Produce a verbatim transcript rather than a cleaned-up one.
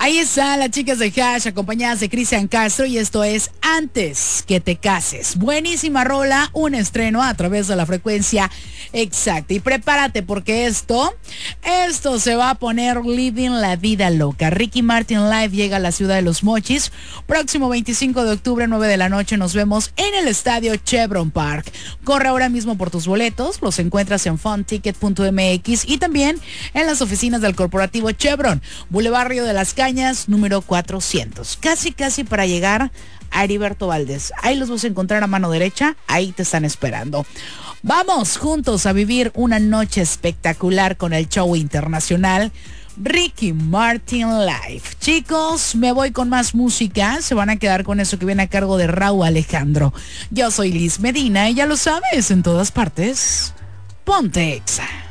Ahí están las chicas de Hash acompañadas de Cristian Castro y esto es Antes que te cases. Buenísima rola, un estreno a través de la frecuencia exacta. Y prepárate porque esto, esto se va a poner living la vida loca. Ricky Martin Live llega a la ciudad de Los Mochis. Próximo veinticinco de octubre, nueve de la noche, nos vemos en el estadio Chevron Park. Corre ahora mismo por tus boletos, los encuentras en fun ticket punto m x y también en las oficinas del corporativo Chevron, Boulevard Río de las Cañas, número cuatrocientos. Casi, casi para llegar a Heriberto Valdés. Ahí los vas a encontrar a mano derecha, ahí te están esperando. Vamos juntos a vivir una noche espectacular con el show internacional Ricky Martin Live. Chicos, me voy con más música. Se van a quedar con eso que viene a cargo de Raúl Alejandro. Yo soy Liz Medina y ya lo sabes, en todas partes, ponte Exa.